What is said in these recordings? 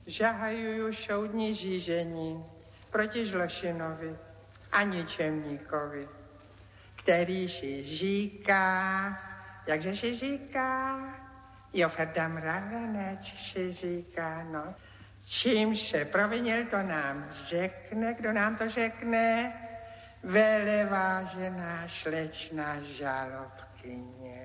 Zahajuju soudní řízení proti Žlošinovi a ničemníkovi, který si říká, jakže si říká, Joferda Mravenec si říká, no. Čím se provinil, to nám řekne, kdo nám to řekne? Velevážená slečna žalobkyně.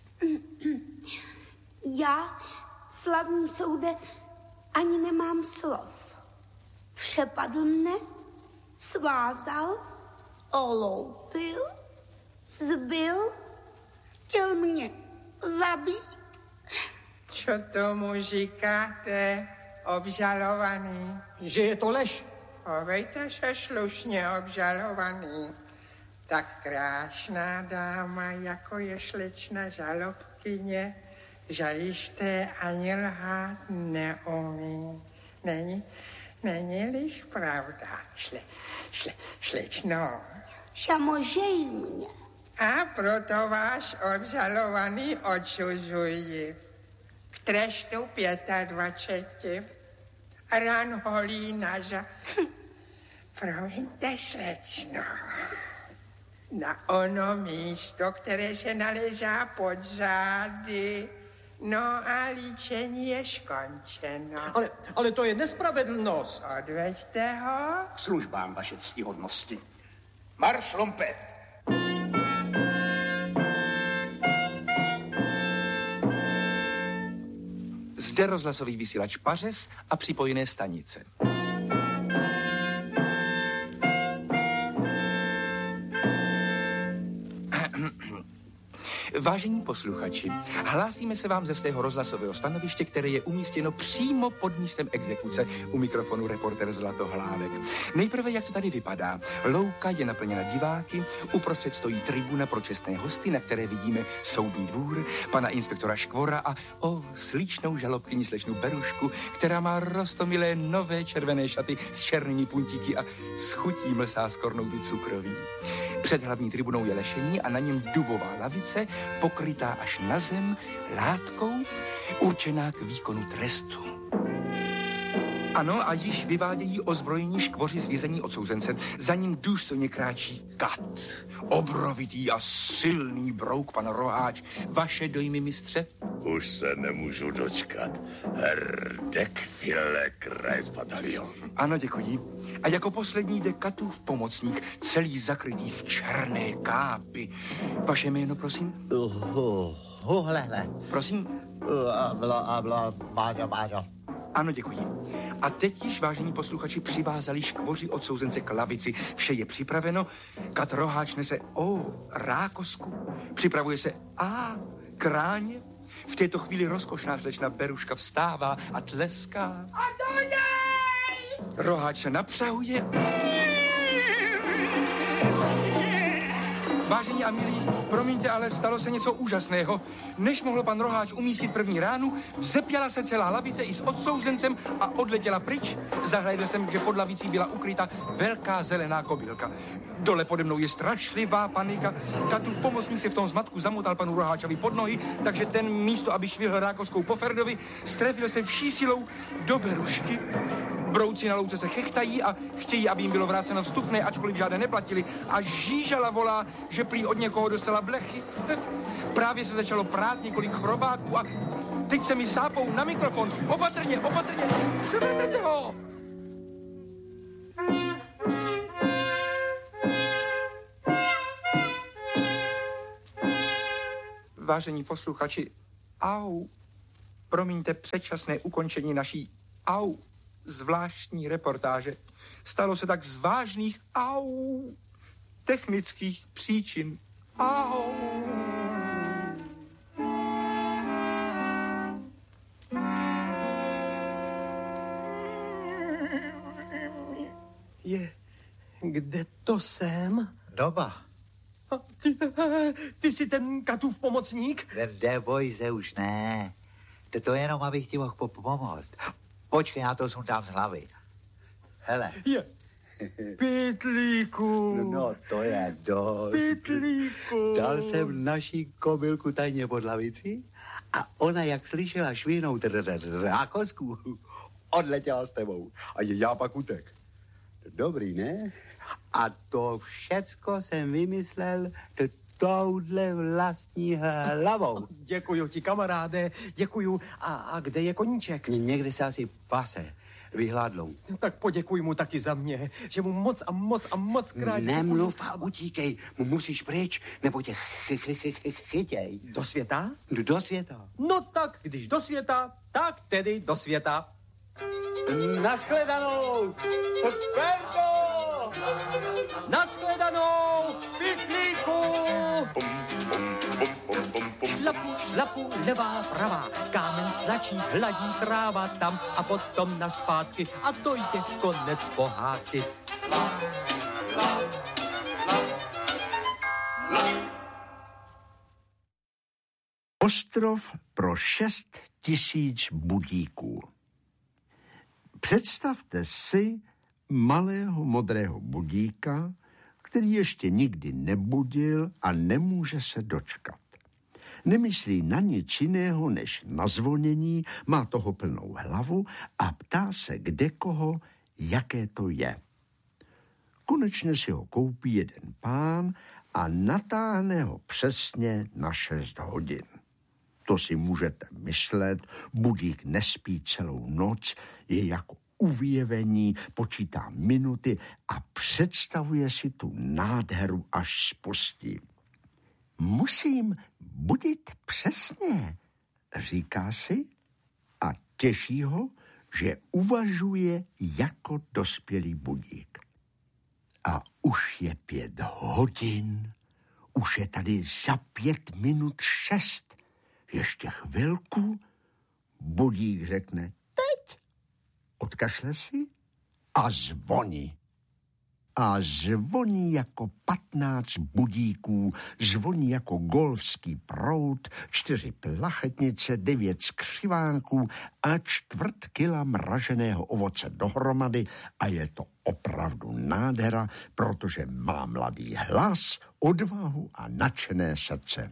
Já, slavný soude, ani nemám slov. Přepadl mne, svázal, oloupil, zbil, chtěl mě zabít. Co tomu říkáte, obžalovaný? Že je to lež. Chovejte se slušně, obžalovaný. Tak krásná dáma, jako je slečna žalobkyně, žalište ani lhát neumí. Není-liž pravda, slečno. Samozřejmě mě. A proto vás obžalovaný odsuzuji k trestu 25 ran holína za... Promiňte, slečno. Na ono místo, které se nalézá pod zády. No a líčení je skončeno. Ale to je nespravedlnost. Odveďte ho. K službám, vaše ctihodnosti. Marš, lumpe! Zde rozhlasový vysílač Pařez a připojené stanice. Vážení posluchači, hlásíme se vám ze svého rozhlasového stanoviště, které je umístěno přímo pod místem exekuce. U mikrofonu reporter Zlatohlávek. Nejprve, jak to tady vypadá. Louka je naplněna diváky, uprostřed stojí tribuna pro čestné hosty, na které vidíme soudní dvůr, pana inspektora Škvora a slíčnou žalobkyni slečnu Berušku, která má roztomilé nové červené šaty s černými puntíky a s chutí mlsá z kornoutu cukroví. Před hlavní tribunou je lešení a na něm dubová lavice, pokrytá až na zem látkou, určená k výkonu trestu. Ano, a již vyvádějí ozbrojení škvoři z vězení odsouzence. Za ním důstojně kráčí kat. Obrovitý a silný brouk, pan Roháč. Vaše dojmy, mistře? Už se nemůžu dočkat. Hrdek file Kreis batalion. Ano, děkuji. A jako poslední jde Katův pomocník, celý zakrytý v černé kápy. Vaše jméno, prosím? Hle. Prosím? Báďa. Ano, děkuji. A teď již, vážení posluchači, přivázali škvoři odsouzence k lavici. Vše je připraveno. Kat Roháč nese rákosku. Připravuje se kráně. V této chvíli rozkošná slečna Beruška vstává a tleská. A do něj! Roháč se napřahuje. Vážení a milí, promiňte, ale stalo se něco úžasného. Než mohl pan Roháč umístit první ránu, vzepěla se celá lavice i s odsouzencem a odletěla pryč. Zahlédl jsem, že pod lavicí byla ukryta velká zelená kobylka. Dole pode mnou je strašlivá panika. Katův pomocník se v tom zmatku zamotal panu Roháčovi pod nohy, takže ten místo, aby švihl rákoskou po Ferdovi, strefil se vší silou do Berušky. Brouci na louce se chechtají a chtějí, aby jim bylo vráceno vstupné, ačkoliv žádné neplatili. A žížala volá, že prý od někoho dostala blechy. Právě se začalo prát několik chrobáků a teď se mi sápou na mikrofon. Opatrně, převrňte ho! Vážení posluchači, promiňte předčasné ukončení naší zvláštní reportáže. Stalo se tak z vážných technických příčin. Kde to jsem? Doba. Ty jsi ten Katův pomocník? Neboj se, už ne. To jenom, abych ti mohl pomoct. Počkej, já to sundám z hlavy. Hele. Pytlíku. No, to je dost. Pytlíku. Dal jsem naší kobylku tajně pod lavici a ona, jak slyšela švihnout rákosku, odletěla s tebou. A já pak utek. Dobrý, ne? A to všecko jsem vymyslel touhle vlastní hlavou. Děkuju ti, kamaráde, děkuju. A kde je koníček? Někde se asi pase vyhládlou. Tak poděkuj mu taky za mě, že mu moc krát... Nemluv a utíkej, musíš pryč, nebo tě chytěj. Do světa? Do světa. No tak, když do světa, tak tedy do světa. Naschledanou, Ferdo! Naschledanou, pytlíku! Šlapu, levá, pravá, kámen tlačí, hladí tráva tam a potom naspátky a to je konec pohádky. Ostrov pro 6 000 budíků. Představte si malého modrého budíka, který ještě nikdy nebudil a nemůže se dočkat. Nemyslí na nic jiného než na zvonění, má toho plnou hlavu a ptá se kdekoho, jaké to je. Konečně si ho koupí jeden pán a natáhne ho přesně na 6 hodin. To si můžete myslet, budík nespí celou noc, je jako uvěvení, počítá minuty a představuje si tu nádheru, až spustí. Musím budit přesně, říká si a těší ho, že uvažuje jako dospělý budík. A už je 5 hodin, už je tady za 5 minut 6. Ještě chvilku, budík řekne teď, odkašle si a zvoní. A zvoní jako 15 budíků, zvoní jako golfský proud, 4 plachetnice, 9 skřivánků a 1/4 kila mraženého ovoce dohromady a je to opravdu nádhera, protože má mladý hlas, odvahu a nadšené srdce.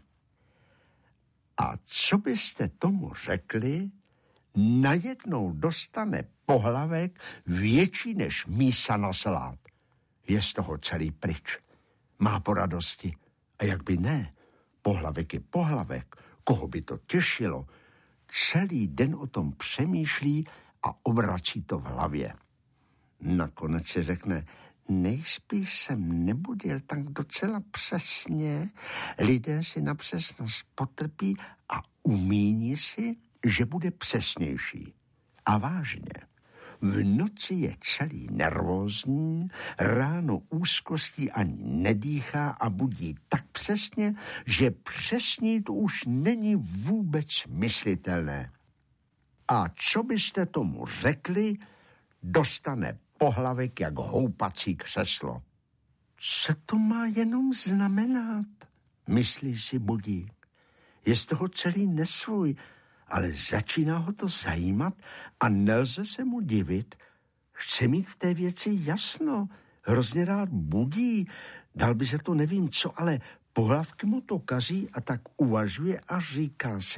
A co byste tomu řekli, najednou dostane pohlavek větší než mísa na salát. Je z toho celý pryč. Má po radosti. A jak by ne? Pohlavek je pohlavek. Koho by to těšilo? Celý den o tom přemýšlí a obrací to v hlavě. Nakonec si řekne, nejspíš jsem nebudil tak docela přesně. Lidé si na přesnost potrpí a umíní si, že bude přesnější. A vážně. V noci je celý nervózní, ráno úzkostí ani nedýchá a budí tak přesně, že přesnit už není vůbec myslitelné. A co byste tomu řekli, dostane pohlavek jak houpací křeslo. Co to má jenom znamenat, myslí si budík. Je z toho celý nesvůj, ale začíná ho to zajímat a nelze se mu divit. Chce mít v té věci jasno, hrozně rád budí, dal by se to nevím co, ale pohlavky mu to kazí a tak uvažuje a říká si.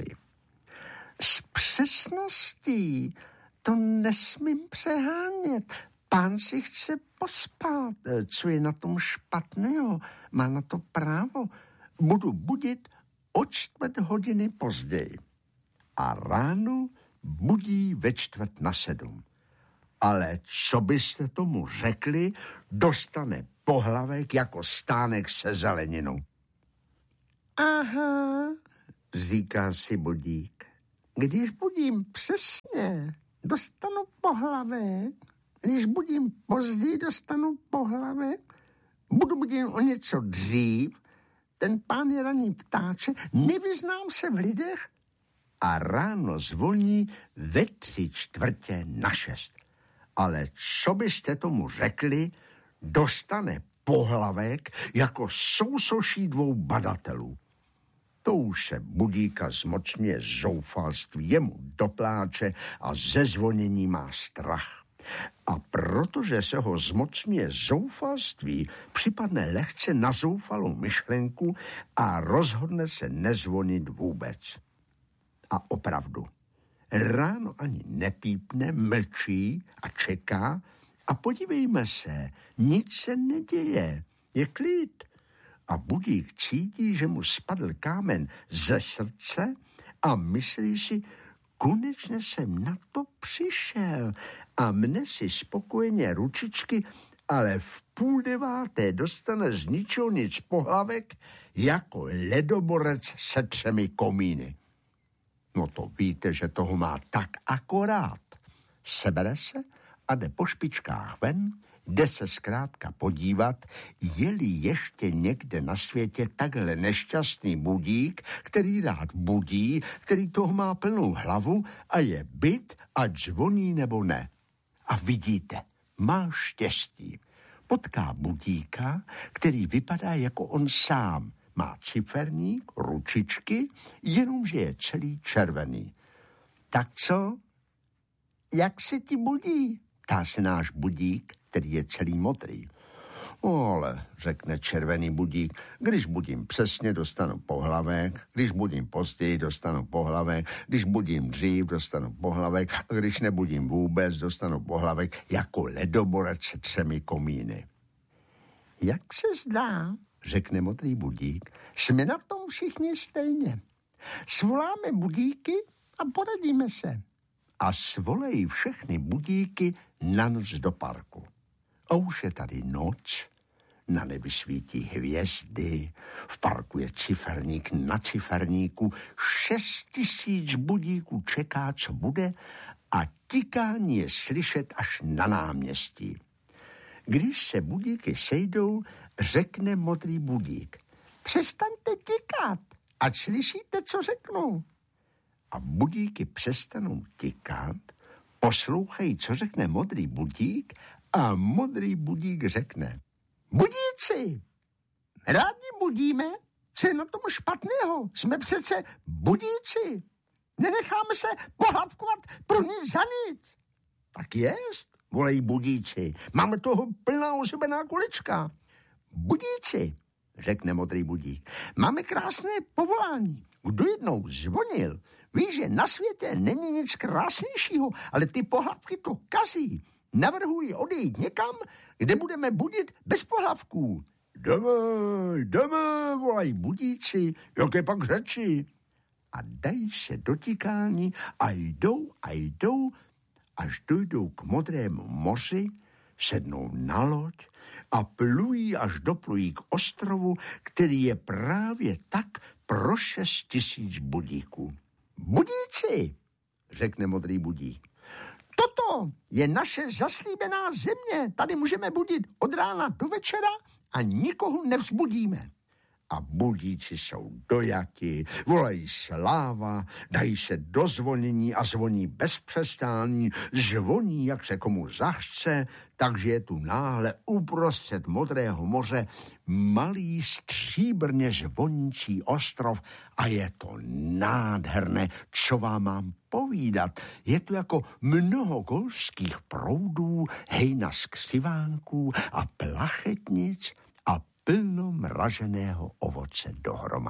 S přesností to nesmím přehánět. Pán si chce pospat. Co je na tom špatného? Má na to právo. Budu budit o 1/4 hodiny později. A ráno budí ve 6:45. Ale co byste tomu řekli, dostane pohlavek jako stánek se zeleninou. Aha, říká si budík. Když budím přesně, dostanu pohlavek. Když budím později, dostanu pohlavek. Budu budit o něco dřív. Ten pán je ranní ptáče, nevyznám se v lidech. A ráno zvoní ve 5:45. Ale co byste tomu řekli, dostane pohlavek jako sousoší 2 badatelů. To už se budíka zmocňuje zoufalství, jemu dopláče a ze zvonění má strach. A protože se ho zmocňuje zoufalství, připadne lehce na zoufalou myšlenku a rozhodne se nezvonit vůbec. A opravdu, Ráno ani nepípne, mlčí a čeká a podívejme se, nic se neděje, je klid. A budík cítí, že mu spadl kámen ze srdce a myslí si, konečně jsem na to přišel a mne si spokojeně ručičky, ale v 8:30 dostane z ničeho nic pohlavek jako ledoborec se 3 komíny. No to víte, že toho má tak akorát. Sebere se a jde po špičkách ven, jde se zkrátka podívat, je-li ještě někde na světě takhle nešťastný budík, který rád budí, který toho má plnou hlavu a je byt, ať zvoní nebo ne. A vidíte, má štěstí. Potká budíka, který vypadá jako on sám. Má ciferník, ručičky, jenomže je celý červený. Tak co? Jak se ti budí? Ptá se náš budík, který je celý modrý. Ale, řekne červený budík, když budím přesně, dostanu pohlavek, když budím později, dostanu pohlavek, když budím dřív, dostanu pohlavek, a když nebudím vůbec, dostanu pohlavek jako ledoborec se 3 komíny. Jak se zdá, řekne modrý budík, jsme na tom všichni stejně. Svoláme budíky a poradíme se. A svolejí všechny budíky na noc do parku. A už je tady noc, na nebi svítí hvězdy, v parku je ciferník na ciferníku, 6000 budíků čeká, co bude, a tikání je slyšet až na náměstí. Když se budíky sejdou, řekne modrý budík: přestaňte tikat, ať slyšíte, co řeknu. A budíky přestanou tikat, poslouchají, co řekne modrý budík, a modrý budík řekne: budíci, rádi budíme, co je na tom špatného, jsme přece budíci, nenecháme se pohlavkovat pro nic za nic. Tak jest, volají budíci, máme toho plná ozubená kulička. Budíci, řekne modrý budík, máme krásné povolání. Kdo jednou zvonil, ví, že na světě není nic krásnějšího, ale ty pohlavky to kazí. Navrhuji odejít někam, kde budeme budit bez pohlavků. Jdeme, volají budíci, jaké pak řeči. A dají se do tikání a jdou, až dojdou k Modrému moři, sednou na loď a plují, až doplují k ostrovu, který je právě tak pro 6000 budíků. Budíci, řekne modrý budík, toto je naše zaslíbená země, tady můžeme budit od rána do večera a nikoho nevzbudíme. A budíci jsou dojati, volají sláva, dají se do zvonění a zvoní bez přestání, zvoní, jak se komu zachce, takže je tu náhle uprostřed Modrého moře malý stříbrně zvonící ostrov a je to nádherné, co vám mám povídat. Je to jako mnoho golfských proudů, hejna skřivánků a plachetnic a plno mraženého ovoce dohromady.